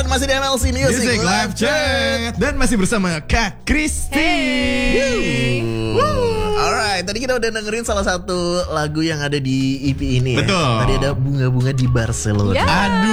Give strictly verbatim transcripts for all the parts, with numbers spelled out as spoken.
masih di M L C Music, Music Live Chat. Dan masih bersama Kak Kristi. Hey. Alright, tadi kita udah dengerin salah satu lagu yang ada di E P ini ya. Betul. Tadi ada Bunga-Bunga di Barcelona. Yeah.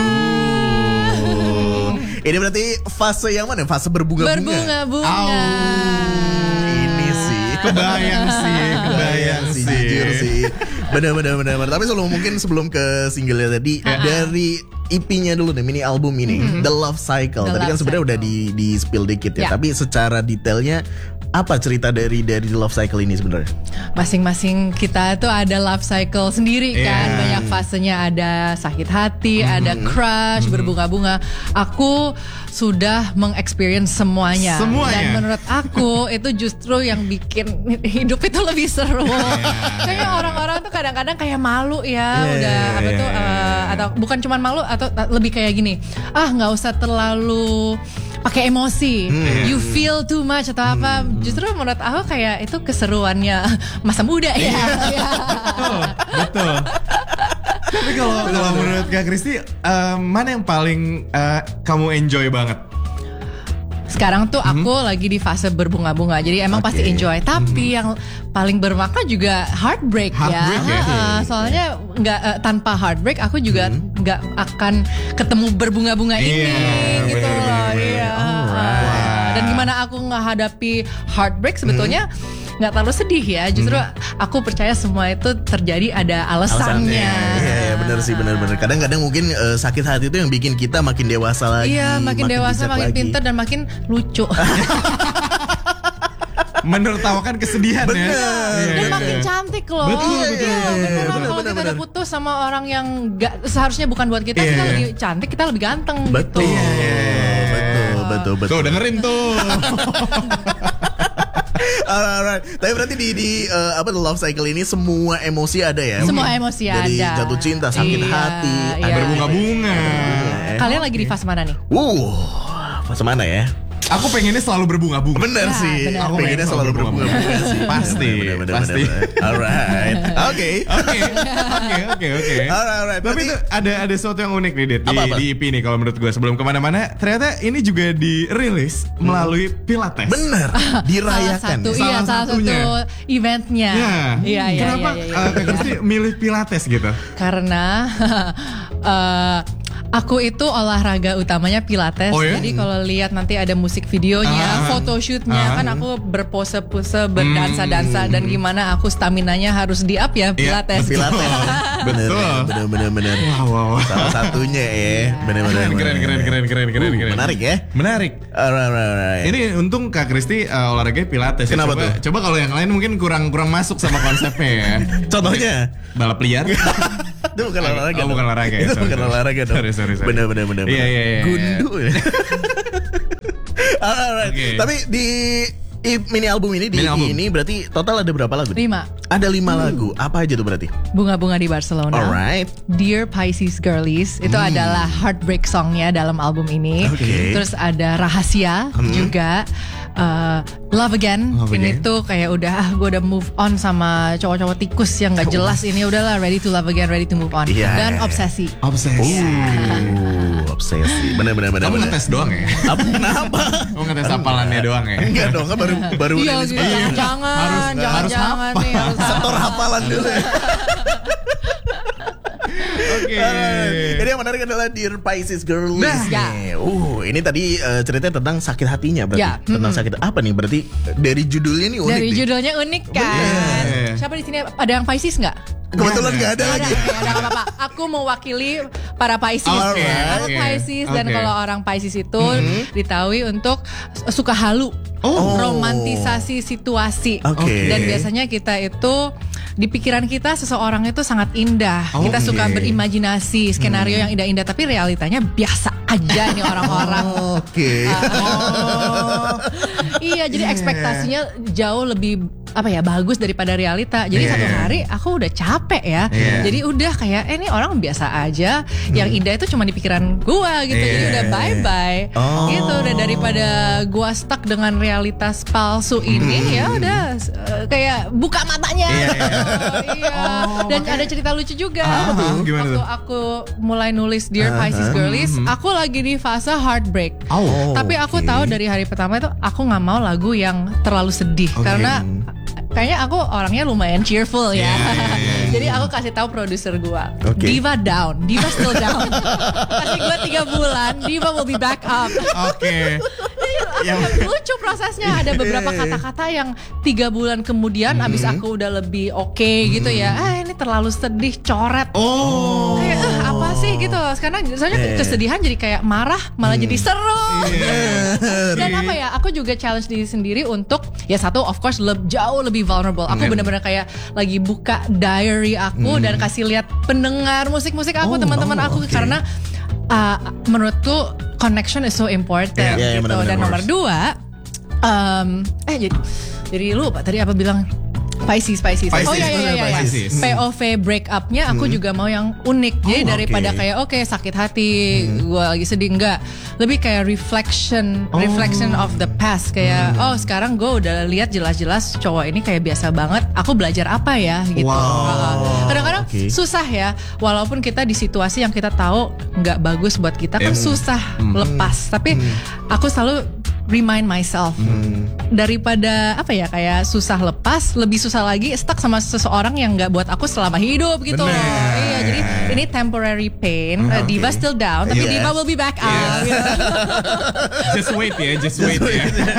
Aduh. Ini berarti fase yang mana? Fase berbunga-bunga. Berbunga-bunga. Oh, ini sih. Kebayang sih, kebayang sih. sih. Jujur sih. Benar-benar benar. Tapi sebelum mungkin sebelum ke singlenya tadi uh-huh. dari E P-nya dulu nih, mini album ini, mm-hmm. The Love Cycle. The Tadi Love kan sebenarnya udah Cycle. di di spill dikit ya. Yeah. Tapi secara detailnya apa cerita dari dari The Love Cycle ini sebenarnya? Masing-masing kita tuh ada love cycle sendiri Yeah. kan. Banyak fasenya, ada sakit hati, Mm-hmm. ada crush, mm-hmm. berbunga-bunga. Aku sudah mengexperience semuanya. Semuanya. Dan menurut aku itu justru yang bikin hidup itu lebih seru. Yeah. Kayaknya orang-orang tuh kadang-kadang kayak malu ya, Yeah, udah yeah, apa yeah, tuh yeah. uh, atau bukan cuma malu atau lebih kayak gini. Ah, nggak usah terlalu pakai emosi, Hmm. you feel too much atau apa. Justru menurut aku kayak itu keseruannya masa muda ya. Ya. Betul, betul. Tapi kalau kalau menurut Kak Kristi, uh, mana yang paling uh, kamu enjoy banget? Sekarang tuh aku hmm. lagi di fase berbunga-bunga, jadi emang Okay. pasti enjoy. Tapi hmm. yang paling bermakna juga heartbreak, Heartbreak ya. ya? Uh, soalnya nggak uh, tanpa heartbreak aku juga nggak hmm. akan ketemu berbunga-bunga Iya, ini, gitu bener, loh. bener, bener. Iya. Alright. Dan gimana aku menghadapi heartbreak sebetulnya nggak terlalu sedih ya. Justru hmm. aku percaya semua itu terjadi ada alasannya. Iya, iya benar sih, benar-benar. Kadang-kadang mungkin uh, sakit hati itu yang bikin kita makin dewasa lagi. Iya, makin, dewasa, bijak makin lagi. pintar dan makin lucu. Menertawakan kesedihan Bener. ya. Iya, Dan iya, makin iya. cantik loh. Betul, Iya, betul, iya, betul, beneran. betul, Kalau betul, kita betul. udah putus sama orang yang gak, seharusnya bukan buat kita, Iya. kita lebih cantik, kita lebih ganteng. Betul. Gitu. Iya, betul, betul, betul. Tuh dengerin tuh. Alright, alright. Tapi berarti di di uh, apa The Love Cycle ini semua emosi ada ya? Semua emosi Dari ada. jatuh cinta, sakit Iya, hati, iya. ada Berbunga-bunga. Kalian lagi di fase mana nih? Uh, fase mana ya? Aku pengennya selalu berbunga-bunga. Bener Ya, sih. bener. Aku Aku pengennya pengen selalu selalu berbunga-bunga berbunga. sih. Pasti, Bener, bener, pasti. bener, bener. Alright. Oke. Oke, oke, oke, oke. Alright, alright. Tapi Berarti- itu ada ada sesuatu yang unik nih, Dit, di, Apa-apa? di E P nih kalau menurut gue. Sebelum kemana-mana, ternyata ini juga dirilis melalui Pilates. Bener. Dirayakan. Salah satu, ya? iya, Salah salah satunya. satu eventnya. Ya. Iya, iya, Kenapa iya, iya, uh, Kak iya. Kristi milih Pilates gitu? Karena eh, aku itu olahraga utamanya Pilates. Oh, ya? Jadi kalau lihat nanti ada musik videonya, Ah. photoshootnya, Ah. kan aku berpose-pose, berdansa-dansa, dan gimana aku staminanya harus di up ya Pilates. Pilates. Bener, Betul. bener, bener, bener. Wow, wow. Salah satunya ya. Bener, bener, Keren, keren, keren, keren, keren, keren, Uh, keren. Menarik ya. Menarik. Alright, alright, alright. Ini untung Kak Kristi uh, olahraganya Pilates. ya. Kenapa coba, tuh? Coba kalau yang lain mungkin kurang kurang masuk sama konsepnya ya. Contohnya? Balap liar. Itu bukan olahraga. Oh, dong. bukan olahraga ya, Itu sorry, bukan sorry. olahraga dong. Sorry, sorry, sorry. Bener, bener, bener. Iya, bener. iya, iya. Gundu ya. Alright. Oke. Tapi di i- mini album ini di Mini E P album. ini berarti total ada berapa lagu? Lima. Ada lima lagu. Apa aja tuh berarti? Bunga-bunga di Barcelona. Alright. Dear Pisces Girlies itu adalah heartbreak songnya dalam album ini. Oke. Terus ada Rahasia juga. Uh, Love Again. Love Ini Again. tuh kayak udah ah gue udah move on sama cowok-cowok tikus yang gak jelas. Ini udahlah ready to love again, ready to move on. Iya. Dan Obsesi. Obsesi. Uh, obsesi. Bener, bener, bener. Kamu bener. ngetes doang ya? Apa, kenapa? Kamu ngetes hafalannya doang ya? Enggak dong, kan baru baru Iya, rilis gitu. baru. jangan, Harus- jangan, harus jangan nih. Harus Setor hafalan dulu ya. Oke. Uh, Ini yang menarik adalah Dear Pisces Girlies Nah. nih. Uh, ini tadi uh, ceritanya tentang sakit hatinya berarti. Ya, Tentang sakit apa nih? Berarti dari judulnya nih unik Dari nih. judulnya unik kan. Bener. Siapa di sini ada yang Pisces nggak? Kebetulan nggak ada Ada, lagi. oke, ada nggak apa-apa. Aku mewakili para Pisces. Alright. Aku Oke. Pisces dan Oke. kalau orang Pisces itu ditahui untuk suka halu, Oh. romantisasi situasi. Oke. Dan biasanya kita itu di pikiran kita seseorang itu sangat indah. Oh, kita oke. suka berimajinasi skenario yang indah-indah, tapi realitanya biasa aja nih orang-orang. Oke. Oh. Iya, jadi ekspektasinya jauh lebih apa ya bagus daripada realita. Jadi Yeah, satu yeah. hari aku udah capek ya. Yeah. Jadi udah kayak eh, ini orang biasa aja. Yang indah itu cuma di pikiran gua gitu. Jadi Yeah. udah bye bye. Oh. Gitu udah daripada gua stuck dengan realitas palsu ini ya udah uh, kayak buka matanya. Iya, gitu. iya. Iya. Oh, Dan makanya- ada cerita lucu juga. Ah, betul. Gimana Waktu tuh? aku mulai nulis Dear Ah, Pisces ah. Girlies, aku lagi di fase heartbreak. Oh, Tapi aku oke. tahu dari hari pertama itu aku nggak mau lagu yang terlalu sedih Oke. karena kayaknya aku orangnya lumayan cheerful ya. Iya, iya, iya, iya. Jadi aku kasih tahu produser gua, Oke. Diva down, Diva still down. Kasih gua tiga bulan, Diva will be back up. Oke. Yang Lucu prosesnya, ada beberapa Iya, iya. kata-kata yang tiga bulan kemudian abis aku udah lebih oke gitu ya. Ah ini terlalu sedih, coret. Oh. Kayak eh, apa sih gitu. Karena soalnya Yeah. kesedihan jadi kayak marah malah jadi seru. Iya. Dan apa ya, aku juga challenge diri sendiri untuk ya satu of course leb, jauh lebih vulnerable. Aku Hmm. benar-benar kayak lagi buka diary aku dan kasih lihat pendengar musik-musik aku, Oh, teman-teman oh, aku oke. karena uh, menurutku connection is so important Yeah, yeah, gitu. benar-benar. Dan nomor dua, um, eh jadi jadi lupa tadi apa bilang. Pisces, Pisces. Pisces, Oh iya iya benar, iya. iya. Pisces. P O V break-up-nya aku juga mau yang unik. Jadi Oh, daripada oke. kayak oke sakit hati, gue lagi sedih enggak. Lebih kayak reflection, Oh. reflection of the past. Kayak oh sekarang gue udah lihat jelas-jelas cowok ini kayak biasa banget. Aku belajar apa ya gitu. Wow. Uh, Kadang-kadang Oke. susah ya. Walaupun kita di situasi yang kita tahu nggak bagus buat kita kan Em. susah lepas. Tapi aku selalu remind myself daripada apa ya kayak susah lepas, lebih susah lagi stuck sama seseorang yang nggak buat aku selama hidup gitu loh. Bener. Iya, jadi ini temporary pain. Uh, Diva still down, tapi Yes. Diva will be back up. gitu. Just wait ya, just wait ya.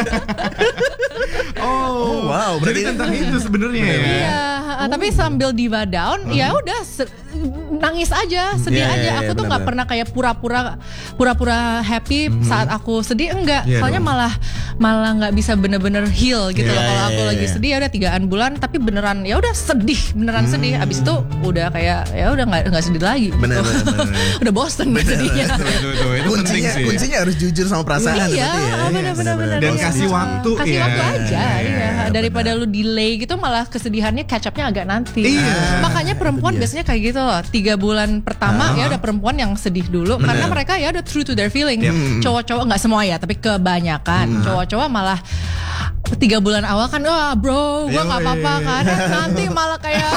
Oh, wow, Jadi berarti- tentang itu sebenarnya ya. Iya, uh, tapi sambil Diva down, ya udah se- nangis aja, sedih Iya, aja. iya, Aku iya, tuh nggak benar-benar. pernah kayak pura-pura pura-pura happy saat aku sedih, enggak. Iya Soalnya dong. malah malah nggak bisa bener-bener heal gitu Iya, loh. Kalau iya, aku iya, lagi iya. sedih ya udah tigaan bulan, tapi beneran ya udah sedih, beneran sedih. Abis itu udah kayak ya udah nggak nggak sedih lagi. gitu. Bener, bener, bener. Udah bosen sedihnya. Tuh, tuh, tuh, itu penting kuncinya sih. kuncinya harus jujur sama perasaan Iya, berarti ya. benar-benar. Dan iya. kasih waktu kasih ya. waktu aja, iya. Iya, Daripada lu delay gitu, malah kesedihannya catch up-nya agak nanti. Iya. Makanya perempuan itu dia. biasanya kayak gitu loh. Tiga bulan pertama ya udah perempuan yang sedih dulu, karena mereka ya udah true to their feeling. Cowok-cowok nggak semua ya, tapi kebanyakan cowok-cowok malah tiga bulan awal kan, wah bro, gue nggak apa-apa kan. Eh, nanti malah kayak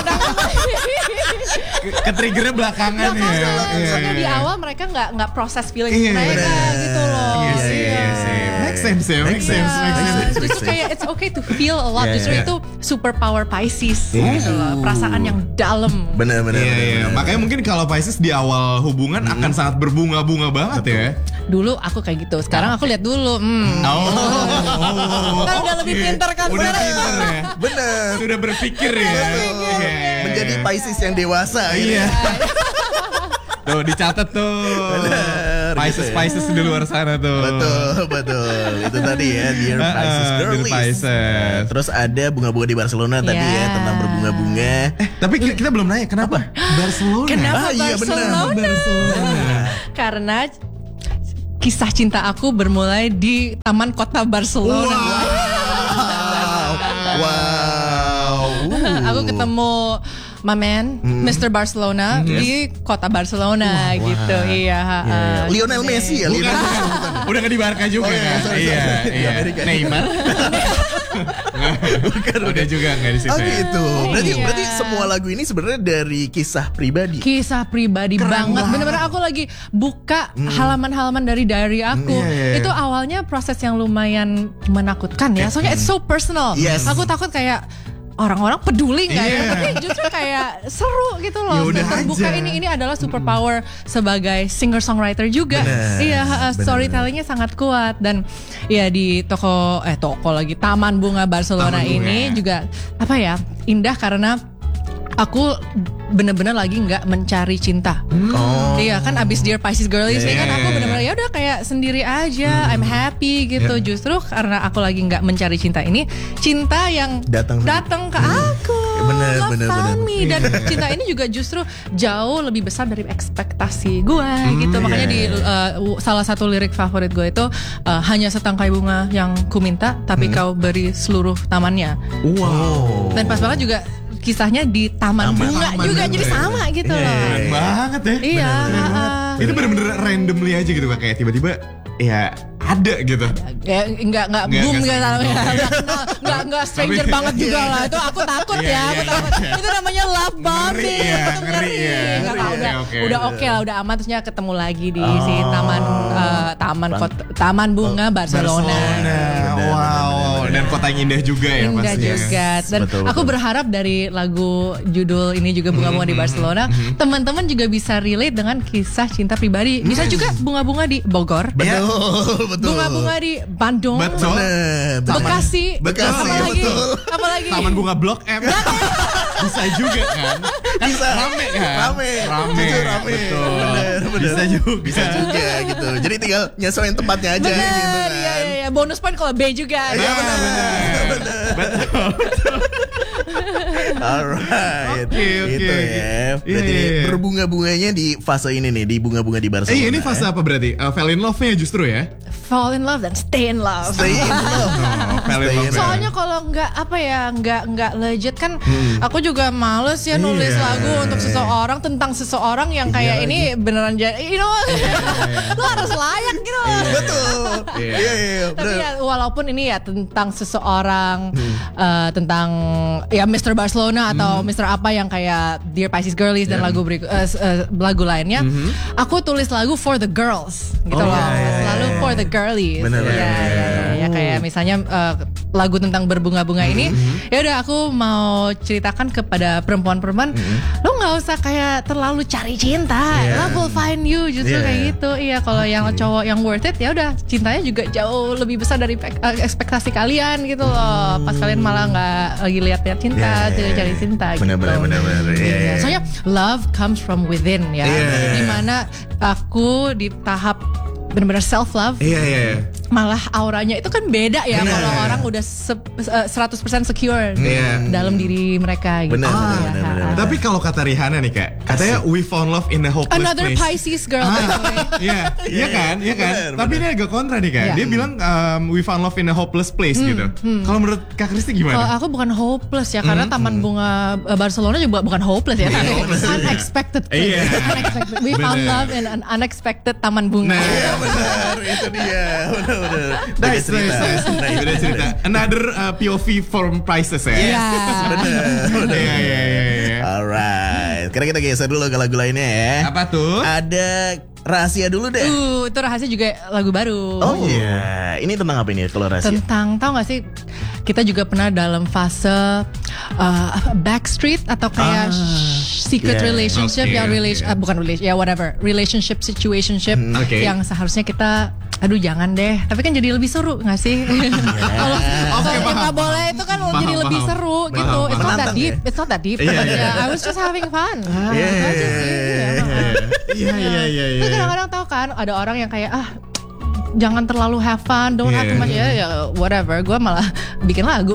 Ke triggernya belakangan ya. Iya, Soalnya di iya. awal mereka nggak nggak proses feeling Iya, mereka benar. gitu loh. Iya sih, iya sih. Make sense ya, make sense, Iya. make sense. Justru kayak it's okay to feel a lot. Iya, Justru iya. itu superpower Pisces gitu loh. Perasaan yang dalam. Bener bener. Iya, bener, iya. bener. Makanya mungkin kalau Pisces di awal hubungan akan sangat berbunga-bunga banget ya. Dulu aku kayak gitu. Sekarang aku lihat dulu. Hmm. Oh, oh, Kan udah lebih oke. pintar kan Udah sekarang. pintar ya. Bener. Sudah berpikir ya. Iya, iya, Menjadi iya. Pisces yang dewasa. gitu. Iya. Tuh dicatat tuh. Bener, Pisces gitu ya. Pisces di luar sana tuh. Betul, betul. Itu tadi ya, Dear Uh-uh, Pisces Dear Girlies. Pisces. Terus ada bunga-bunga di Barcelona tadi ya, Ya. tentang berbunga-bunga. Tapi ki- kita belum nanya kenapa? Barcelona. Kenapa Ah, iya, benar. Barcelona? Barcelona. Karena kisah cinta aku bermulai di taman kota Barcelona. Wow. Wow. Aku ketemu my man, mister Barcelona di kota Barcelona gitu. Iya. Yeah. uh, Lionel Messi ya, Bukan, Lionel Messi. bukan. Udah gak di Barca juga Oh, iya, kan? sorry, Iya, sorry. Di iya. Amerika. Neymar. Udah juga nggak di situ. Oh ya? gitu. Berarti Iya. berarti semua lagu ini sebenarnya dari kisah pribadi. Kisah pribadi banget. Bener-bener aku lagi buka halaman-halaman dari diary aku. Iya, iya, iya. Itu awalnya proses yang lumayan menakutkan ya. Soalnya it's so personal. Yes. Aku takut kayak orang-orang peduli nggak ya? Iya. Tapi justru kayak seru gitu Ya loh. udah Terbuka aja. ini ini adalah superpower sebagai singer songwriter juga. Bener, Iya, uh, bener. storytellingnya sangat kuat dan ya di toko eh toko lagi Taman Bunga Barcelona Taman Bunga. ini juga apa ya indah karena aku bener-bener lagi nggak mencari cinta. Oh. Iya kan abis Dear Pisces Girlies Iya, ini kan iya, aku iya. bener-bener ya udah kayak sendiri aja, I'm happy gitu. Justru karena aku lagi nggak mencari cinta ini, cinta yang Datang sendiri. datang ke aku. Bener, love bener, found bener. me. Dan cinta ini juga justru jauh lebih besar dari ekspektasi gue gitu. Makanya di uh, salah satu lirik favorit gue itu uh, hanya setangkai bunga yang ku minta, tapi kau beri seluruh tamannya. Wow. Dan pas banget juga kisahnya di taman, Taman. bunga Taman juga, bunga jadi ya. sama gitu loh. Keren banget ya. Iya. Itu bener-bener randomly aja gitu kayak tiba-tiba ya ada gitu. Ya, enggak enggak Nggak, boom nggak enggak sengaja. enggak enggak enggak enggak stranger Tapi- banget juga lah. Itu aku takut Iya, ya, iya, aku takut. iya. Itu namanya love bombing. Ngeri ya, Itu ngeri ya. Enggak, Ngeri udah ya, oke. udah oke lah, udah aman, terusnya ketemu lagi di Oh. si taman eh, taman kota, taman bunga Barcelona. Barcelona. Wow. Dan kota yang indah juga ya Indah pastinya. juga. Dan Betul, aku betul. berharap dari lagu judul ini juga bunga-bunga di Barcelona, teman-teman juga bisa relate dengan kisah cinta pribadi. Bisa juga bunga-bunga di Bogor, Betul, betul. bunga-bunga di Bandung, Betul. Bener, bener. Bekasi, Bekasi, apalagi, betul. apalagi. Taman Bunga Blok M. Bisa juga kan? Kan Bisa. rame kan? Rame. Rame. Jujur rame. Betul. Bener, bener. Bisa juga. Bisa juga gitu. Jadi tinggal nyesuaiin tempatnya aja Bener, gitu kan. iya, iya, iya. Bonus point kalau B juga. Iya, Nah, benar. Betul. Alright. Oke, oke, Gitu oke. ya. Berarti Iya, iya, iya. berbunga-bunganya di fase ini nih, di bunga-bunga di Barcelona. Eh ini fase apa berarti? Uh, fall in love-nya justru ya? Fall in love dan stay in love. Stay in love. Oh, fall in Stay in love. Soalnya kalau nggak apa ya, nggak nggak legit kan, aku juga males ya nulis Iya. lagu untuk seseorang tentang seseorang yang kayak Iya ini beneran jadi, you know, lo harus layak gitu loh. Betul. Iya. Iya, iya, iya. Tapi bener. ya walaupun ini ya tentang seseorang, eh, tentang ya mister Barcelona atau mister apa yang kayak Dear Pisces Girlies dan lagu beriku- eh, eh, lagu lainnya, aku tulis lagu for the girls gitu Oh, loh, iya, iya, selalu iya. for the girlies. Bener, ya, bener, ya, bener. ya, ya, kayak misalnya eh, lagu tentang berbunga-bunga ini, ya udah aku mau ceritakan kepada perempuan-perempuan, lo nggak usah kayak terlalu cari cinta, Iya. love will find you, justru Iya. kayak gitu. Iya, kalau yang cowok yang worth it ya udah cintanya juga jauh lebih besar dari pek- eh, ekspektasi kalian gitu loh. Pas kalian malah nggak lagi lihat-lihat cinta, Iya, iya, tidak iya. cari cinta Bener, gitu. bener, bener, bener. Iya, Iya. iya. Soalnya love comes from within ya. Iya. Dimana aku di tahap benar-benar self love, Iya, iya, iya. malah auranya itu kan beda ya Bener. kalau orang udah se- eh, seratus persen secure Iya. dalam diri mereka gitu. Bener, Ya. bener, bener, bener. Tapi kalau kata Rihanna nih kak, katanya we found love in a hopeless Another place. Pisces girl by the way. Iya, iya kan, iya kan. Bener, Tapi bener. ini agak kontra nih kak. Iya. Dia bilang um, we found love in a hopeless place gitu. Kalau menurut kak Kristi Kalau gimana? aku bukan hopeless ya, karena Taman Bunga eh, Barcelona juga bukan hopeless ya, tapi unexpected place. Iya. Unexpected. We found Bener. love in an unexpected Taman Bunga. Nah, Iya, benar. Itu dia. Benar, benar. Beda nice, nice, nice. Nah, Beda itu cerita. Another uh, P O V from Prices ya. Iya. Benar. Iya, iya, iya, iya. Alright. Sekarang kita geser dulu ke lagu lainnya ya. Apa tuh? Ada rahasia dulu deh. Uh, itu rahasia juga lagu baru. Oh iya. Ini tentang apa ini kalau rahasia? Tentang, tahu gak sih, kita juga pernah dalam fase uh, backstreet atau kayak Ah, sh- secret yeah. relationship, Okay, ya okay. relation, uh, bukan relation, ya whatever, relationship situationship Okay. yang seharusnya kita, aduh jangan deh, tapi kan jadi lebih seru gak sih? Kalau kalau Oke, yang paham, nggak boleh itu kan paham, jadi lebih paham. seru Paham, gitu. It's paham. not that Menantang deep, ya? it's not that deep. Iya, iya. Yeah, I was just having fun. Iya, Itu aja iya, sih, iya, iya. Iya, iya, iya, iya. Tapi kadang-kadang tahu kan ada orang yang kayak ah jangan terlalu have fun, don't have too Yeah. much ya, ya whatever. Gue malah bikin lagu.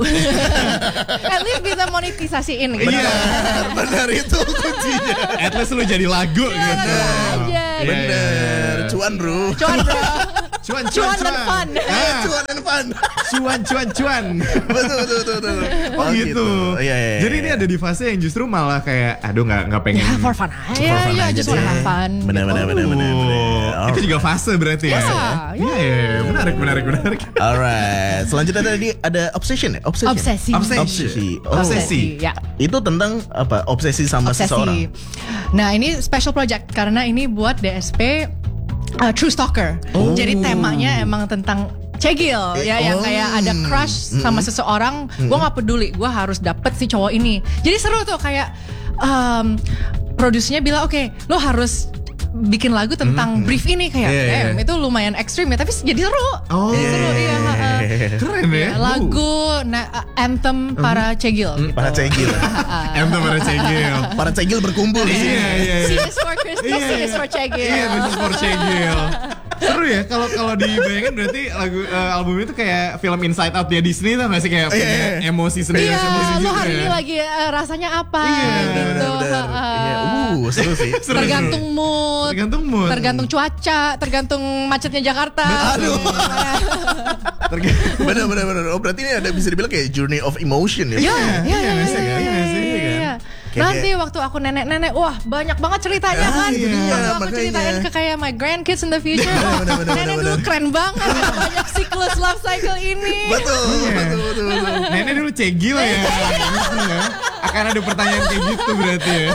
At least bisa monetisasiin gitu. Iya. Benar, benar itu kuncinya. At least lu jadi lagu Iya, gitu. aja. Iya, iya, Bener. iya. Cuan bro. Cuan bro. Cuan, Cuan dan fun. Ah, Cuan and fun. cuan, cuan, cuan. betul, betul, betul, betul. Oh gitu. Iya, iya, iya. Jadi ini ada di fase yang justru malah kayak, aduh nggak nggak pengen. Ya for fun aja. For fun Ya aja just deh. wanna have fun. Benar, benar, benar, benar, Oh, benar. itu juga fase berarti ya? Iya, Iya, iya, iya. Menarik, menarik, menarik. Alright. Selanjutnya tadi ada obsession ya? Obsession. Obsesi. Obsession. Obsesi. Oh. Obsesi. Ya. Itu tentang apa? Obsesi sama seseorang. Nah ini special project karena ini buat D S P uh, True Stalker. Oh. Jadi temanya emang tentang cegil Eh, ya, yang oh. kayak ada crush sama seseorang, gue nggak peduli, gue harus dapet si cowok ini. Jadi seru tuh kayak um, produsernya bilang oke, lo harus bikin lagu tentang brief ini kayak, Iya, iya. damn, itu lumayan ekstrim ya, tapi jadi seru. Oh. Jadi seru iya. ha, ha. Keren ya? Lagu na- anthem para cegil. Gitu. Para cegil. Em tuh pada cegil. Para cegil berkumpul di sini. Iya, iya, C iya. is for Christy, Iya, C is for cegil. Iya, this is for cegil. Seru ya kalau kalau dibayangin berarti lagu uh, album itu kayak film Inside Out ya Disney tuh nggak sih kayak punya yeah. emosi sendiri. Iya, emosi lo juga hari ya. ini lagi uh, rasanya apa? Iya, gitu. Benar-benar. Iya, uh, seru sih. Seru, Tergantung seru. mood, Tergantung mood. tergantung cuaca, tergantung macetnya Jakarta. Aduh. Tergantung. Bener bener bener. Oh berarti ini ada bisa dibilang kayak journey of emotion ya. Iya, iya, iya, iya, iya, iya, iya, iya, iya, sih, iya, kan? iya. Kayak- Nanti waktu aku nenek-nenek, wah banyak banget ceritanya Ah, kan. itu dia, Waktu aku makanya. ceritain ke kayak my grandkids in the future, Bener, wah, bener, bener, nenek bener, dulu bener. keren banget, ada banyak siklus love cycle ini. Betul, Iya. betul, betul, betul. Nenek dulu cegil ya. Gitu ya. Akan ada pertanyaan kayak gitu berarti ya.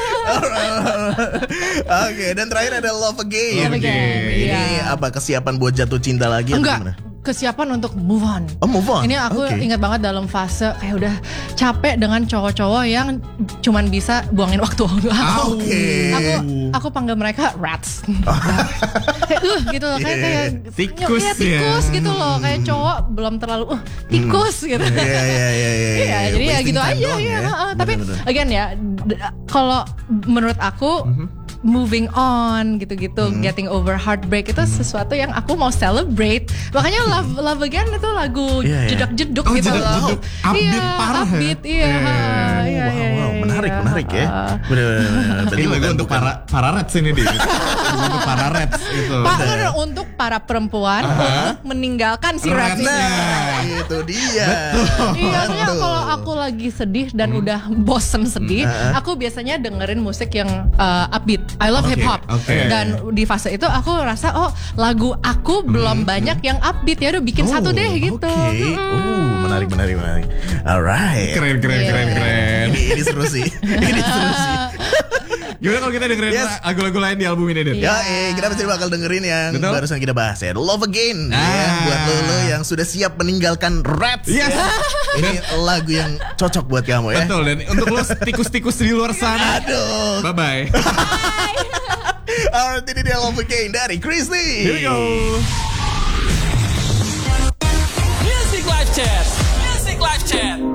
Oke, dan terakhir ada Love Again. Love Again, Ini iya. apa kesiapan buat jatuh cinta lagi? atau Enggak, gimana? kesiapan untuk move on. Oh, move on. Ini aku Oke. ingat banget dalam fase kayak udah capek dengan cowok-cowok yang cuman bisa buangin waktu aku. Oke. Aku aku panggil mereka rats. kayak uh gitu loh, kayak kayak Tikus ya, ya. tikus gitu loh, kayak cowok belum terlalu uh tikus gitu. Iya, iya, iya, iya. Iya, jadi ya Wasting gitu time aja doang ya. heeh. Tapi Bener-bener. again ya, d- kalau menurut aku moving on gitu-gitu, getting over heartbreak itu sesuatu yang aku mau celebrate. Makanya Love Love Again itu lagu Iya, iya. jedak-jeduk Oh, gitu loh. jedak-jeduk. Upbeat Iya, parah ya? upbeat, iya. Iya, iya, ha, iya, wow, iya, wow, iya, menarik, iya. menarik ya. Ah. Bener-bener. Ini lagu bukan- untuk bukan- para para rats ini dia. Lagu untuk para rats gitu. Pak, kan untuk para perempuan untuk meninggalkan si rats ini. Rats-nya. Nah, itu dia. Iya, maksudnya Betul. kalau aku lagi sedih dan udah bosen sedih, aku biasanya dengerin musik yang uh, upbeat. I love Oke, hip hop. oke. Dan di fase itu aku rasa oh lagu aku belum banyak yang upbeat ya, udah bikin satu deh gitu. Oke. Uh, menarik, menarik, menarik. Alright. Keren keren Iya. keren keren. Ini, ini seru sih. Ini seru sih. Gimana kalau kita dengerin Yes. lagu-lagu lain di album ini deh? Ya, eh, kita pasti bakal dengerin yang Betul. barusan kita bahas ya, Love Again. Ah. Ya, buat lo, lo yang sudah siap meninggalkan Rats. Yes. ya. Ini lagu yang cocok buat kamu ya. Betul, dan untuk lo tikus-tikus di luar sana. Aduh. Bye bye. Alright, ini dia Love Again dari Christy. Here we go. Music Live Chat. Music Live Chat.